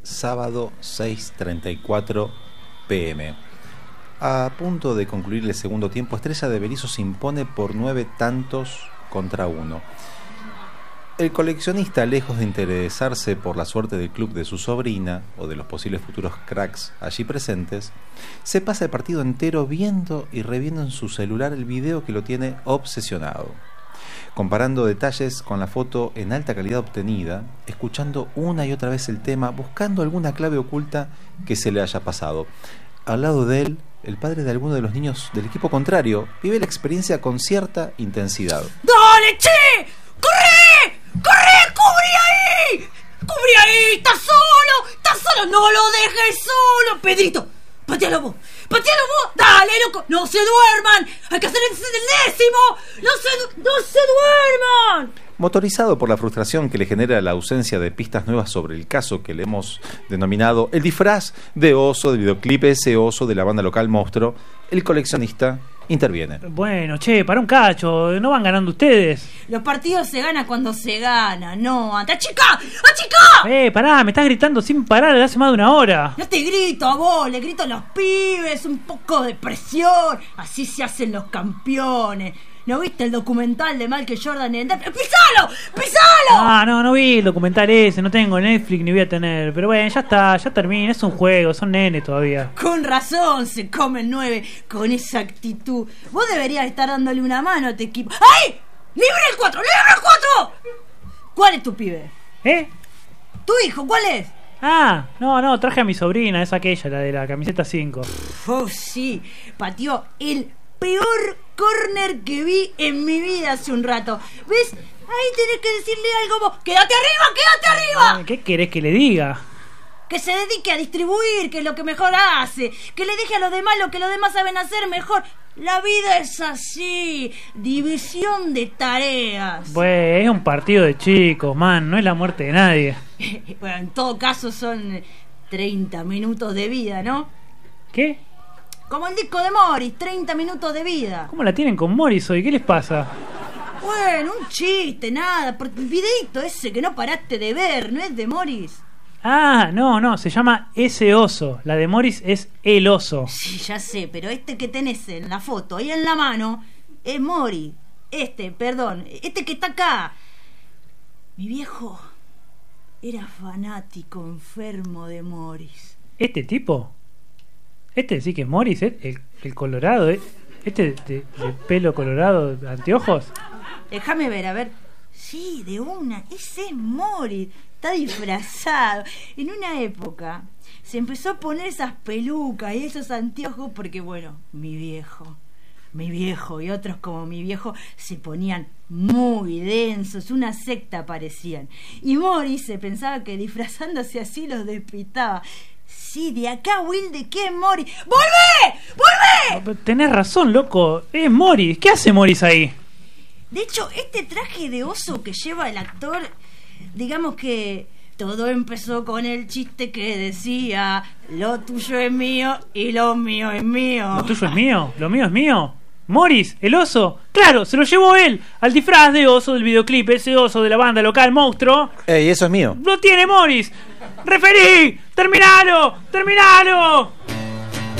sábado 6:34 p.m. A punto de concluir el segundo tiempo, Estrella de Berisso se impone por 9 tantos contra 1. El coleccionista, lejos de interesarse por la suerte del club de su sobrina o de los posibles futuros cracks allí presentes, se pasa el partido entero viendo y reviendo en su celular el video que lo tiene obsesionado, comparando detalles con la foto en alta calidad obtenida, escuchando una y otra vez el tema, buscando alguna clave oculta que se le haya pasado. Al lado de él, el padre de alguno de los niños del equipo contrario vive la experiencia con cierta intensidad. ¡Dale, che! ¡Corre! ¡Corre! ¡Cubrí ahí! ¡Cubrí ahí! ¡Estás solo! ¡Estás solo! ¡No lo dejes solo! ¡Pedrito! ¡Patealo vos! ¡Patealo vos! ¡Dale, loco! ¡No se duerman! ¡Hay que hacer el décimo! ¡No se duerman! Motorizado por la frustración que le genera la ausencia de pistas nuevas sobre el caso que le hemos denominado el disfraz de oso del videoclip, ese oso de la banda local Monstruo, el coleccionista interviene. Bueno, che, para un cacho, ¿no van ganando ustedes? Los partidos se ganan cuando se ganan, no. ¡Achica! ¡Achica! Pará, me estás gritando sin parar desde hace más de una hora. No te grito a vos, le grito a los pibes, un poco de presión. Así se hacen los campeones. ¿No viste el documental de Michael Jordan en Netflix? ¡Pisalo! ¡Pisalo! No vi el documental ese, no tengo Netflix ni voy a tener. Pero bueno, ya está, ya termina, es un juego, son nenes todavía. Con razón se comen 9 con esa actitud. Vos deberías estar dándole una mano a este equipo. ¡Ay! ¡Libre el 4! ¡Libre el 4! ¿Cuál es tu pibe? ¿Tu hijo? ¿Cuál es? No, traje a mi sobrina, es aquella, la de la camiseta 5. Oh, sí, pateó el peor córner que vi en mi vida hace un rato. ¿Ves? Ahí tenés que decirle algo vos. ¡Quédate arriba! ¿Qué querés que le diga? Que se dedique a distribuir, que es lo que mejor hace. Que le deje a los demás lo que los demás saben hacer mejor. La vida es así. División de tareas. Pues es un partido de chicos, man. No es la muerte de nadie. Bueno, en todo caso son 30 minutos de vida, ¿no? ¿Qué? Como el disco de Morris, 30 minutos de vida. ¿Cómo la tienen con Morris hoy? ¿Qué les pasa? Bueno, un chiste, nada. Porque el videito ese que no paraste de ver, ¿no es de Morris? No, se llama Ese Oso. La de Morris es El Oso. Sí, ya sé, pero este que tenés en la foto, ahí en la mano, es Morris. Este que está acá. Mi viejo era fanático enfermo de Morris. ¿Este tipo? Este sí que es Morris, el colorado, este de pelo colorado, anteojos. Déjame ver, a ver. Sí, de una, ese es Morris. Está disfrazado. En una época se empezó a poner esas pelucas y esos anteojos porque, bueno, mi viejo y otros como mi viejo se ponían muy densos, una secta parecían. Y Morris se pensaba que disfrazándose así los despistaba. Sí, de acá, Will, ¿de qué es Morris? ¡Volvé! Tenés razón, loco, es Morris. ¿Qué hace Morris ahí? De hecho, este traje de oso que lleva el actor, digamos que todo empezó con el chiste que decía: lo tuyo es mío y lo mío es mío. ¿Lo tuyo es mío? ¿Lo mío es mío? Morris, el oso, claro, se lo llevó él al disfraz de oso del videoclip, ese oso de la banda local Monstruo. Eso es mío. Lo tiene Morris. ¡Referí! ¡Terminalo!